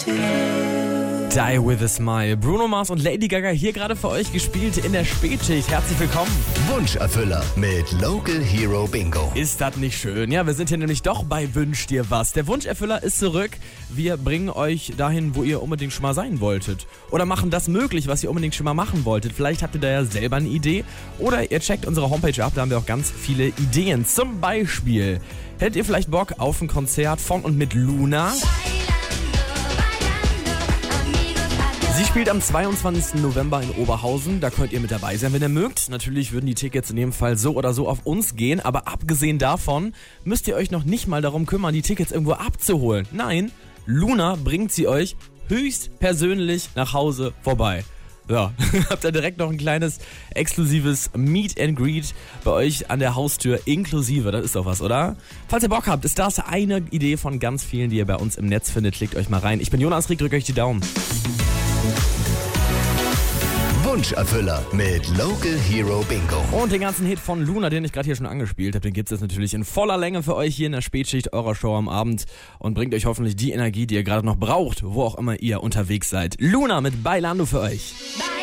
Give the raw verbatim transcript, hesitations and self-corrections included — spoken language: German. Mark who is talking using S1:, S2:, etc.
S1: Die with a Smile. Bruno Mars und Lady Gaga hier gerade für euch gespielt in der Spätschicht. Herzlich willkommen.
S2: Wunscherfüller mit Local Hero Bingo.
S1: Ist das nicht schön? Ja, wir sind hier nämlich doch bei Wünsch dir was. Der Wunscherfüller ist zurück. Wir bringen euch dahin, wo ihr unbedingt schon mal sein wolltet. Oder machen das möglich, was ihr unbedingt schon mal machen wolltet. Vielleicht habt ihr da ja selber eine Idee. Oder ihr checkt unsere Homepage ab, da haben wir auch ganz viele Ideen. Zum Beispiel, hättet ihr vielleicht Bock auf ein Konzert von und mit Luna? Sie spielt am zweiundzwanzigsten November in Oberhausen, da könnt ihr mit dabei sein, wenn ihr mögt. Natürlich würden die Tickets in dem Fall so oder so auf uns gehen, aber abgesehen davon müsst ihr euch noch nicht mal darum kümmern, die Tickets irgendwo abzuholen. Nein, Luna bringt sie euch höchst persönlich nach Hause vorbei. Ja, habt ihr direkt noch ein kleines exklusives Meet and Greet bei euch an der Haustür inklusive, das ist doch was, oder? Falls ihr Bock habt, ist das eine Idee von ganz vielen, die ihr bei uns im Netz findet, klickt euch mal rein. Ich bin Jonas Rieck, drückt euch die Daumen.
S2: Wunscherfüller mit Local Hero Bingo.
S1: Und den ganzen Hit von Luna, den ich gerade hier schon angespielt habe, den gibt es natürlich in voller Länge für euch hier in der Spätschicht eurer Show am Abend und bringt euch hoffentlich die Energie, die ihr gerade noch braucht, wo auch immer ihr unterwegs seid. Luna mit Bailando für euch.
S3: Bye.